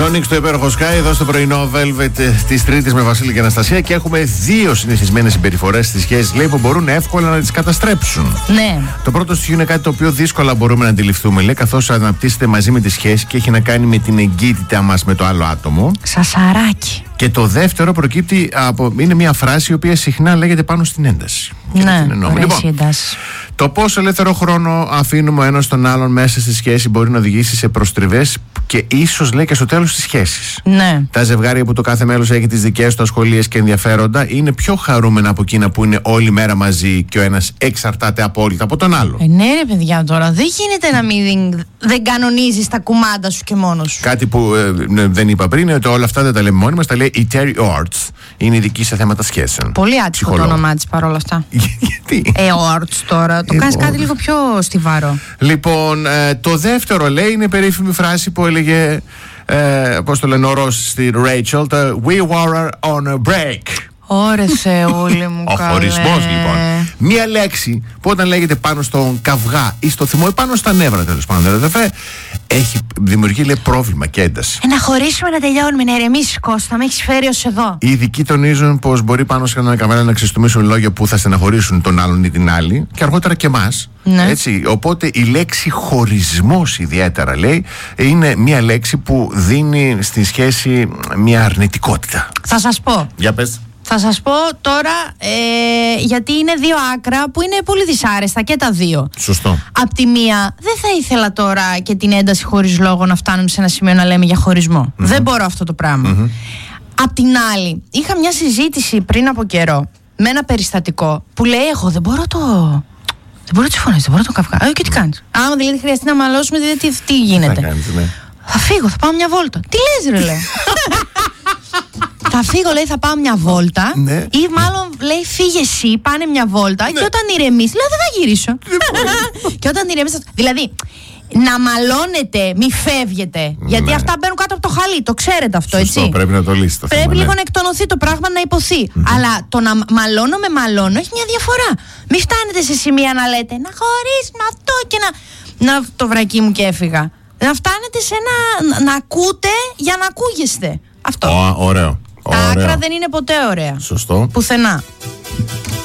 Sonic στο υπέροχο Sky, εδώ στο πρωινό Velvet της Τρίτης με Βασίλη και Αναστασία. Και έχουμε δύο συνηθισμένες συμπεριφορές στις σχέσεις, λέει, που μπορούν εύκολα να τις καταστρέψουν. Ναι. Το πρώτο στοιχείο είναι κάτι το οποίο δύσκολα μπορούμε να αντιληφθούμε, λέει, καθώς αναπτύσσεται μαζί με τη σχέση και έχει να κάνει με την εγκύτητά μας με το άλλο άτομο. Σασαράκι. Και το δεύτερο προκύπτει από. Είναι μια φράση η οποία συχνά λέγεται πάνω στην ένταση. Ναι, ωραίες οι εντάσεις. Το πόσο ελεύθερο χρόνο αφήνουμε ο ένας τον άλλον μέσα στη σχέση μπορεί να οδηγήσει σε προστριβές και ίσως, λέει, και στο τέλος της σχέσης. Ναι. Τα ζευγάρια που το κάθε μέλος έχει τις δικές του ασχολίες και ενδιαφέροντα είναι πιο χαρούμενα από εκείνα που είναι όλη μέρα μαζί και ο ένας εξαρτάται απόλυτα από τον άλλο. Ναι, ρε παιδιά, τώρα δεν γίνεται να μην δεν κανονίζεις τα κουμάντα σου και μόνος σου. Κάτι που δεν είπα πριν είναι ότι όλα αυτά δεν τα λέμε μόνοι μας, τα λέει η Terry Orts. Είναι ειδική σε θέματα σχέσεων. Πολύ άτυχο το όνομά της παρόλα αυτά. Γιατί? Orts τώρα. Το κάνεις κάτι λίγο πιο στιβαρό. Λοιπόν, το δεύτερο, λέει, είναι η περίφημη φράση που έλεγε, πώς το λένε, ο Ρος στη Rachel, το We were on a break. Ωρε Θεούλη μου. Ο χωρισμός, λοιπόν. Μία λέξη που όταν λέγεται πάνω στον καυγά ή στο θυμό ή πάνω στα νεύρα, τέλος πάντων, δημιουργεί, λέει, πρόβλημα και ένταση. Να χωρίσουμε, να τελειώνουμε, να ηρεμήσεις, Κώστα, με έχεις φέρει ως εδώ. Οι ειδικοί τονίζουν πως μπορεί πάνω σε έναν καυγά να ξεστομίσουν λόγια που θα στεναχωρήσουν τον άλλον ή την άλλη και αργότερα και εμάς. Ναι. Έτσι, οπότε η λέξη χωρισμός, ιδιαίτερα, λέει, είναι μια λέξη που δίνει στη σχέση μια αρνητικότητα. Θα σας πω. Για πες. Θα σας πω τώρα, γιατί είναι δύο άκρα που είναι πολύ δυσάρεστα και τα δύο. Σωστό. Απ' τη μία, δεν θα ήθελα τώρα και την ένταση χωρίς λόγο να φτάνουμε σε ένα σημείο να λέμε για χωρισμό. Δεν μπορώ αυτό το πράγμα. Απ' την άλλη, είχα μια συζήτηση πριν από καιρό με ένα περιστατικό που λέει: εγώ δεν μπορώ τις φωνές, δεν μπορώ το καυγά. Και τι κάνεις? Άμα δηλαδή χρειαστεί να μαλώσουμε, δηλαδή τι γίνεται? Θα κάνεις, ναι. Θα φύγω, θα πάω μια βόλτα. Τι λες, ρε, λέει. Θα φύγω, λέει, θα πάω μια βόλτα. Ναι. Ή μάλλον, λέει, φύγε εσύ, πάνε μια βόλτα. Ναι. Και όταν ηρεμείς, λέω, δεν θα γυρίσω. Και όταν ηρεμείς, δηλαδή, να μαλώνετε, μη φεύγετε. Γιατί αυτά μπαίνουν κάτω από το χαλί, το ξέρετε αυτό. Σωστό, έτσι. Πρέπει να το λύσετε. Πρέπει λίγο να εκτονωθεί το πράγμα, να υποθεί. Αλλά το να μαλώνω με μαλώνω έχει μια διαφορά. Μην φτάνετε σε σημεία να λέτε να χωρίσουμε αυτό και να το βρακί μου και έφυγα. Να φτάνετε σε να ακούτε για να ακούγεστε. Αυτό. Ωραίο. Τα άκρα δεν είναι ποτέ ωραία. Σωστό. Πουθενά.